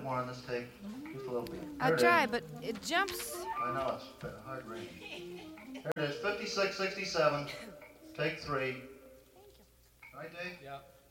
bit more on this take. Just a little bit. I'll try, but it jumps. I know, it's a hard range. There it is, 56, 67. Take 3. Right, Dave? Yeah.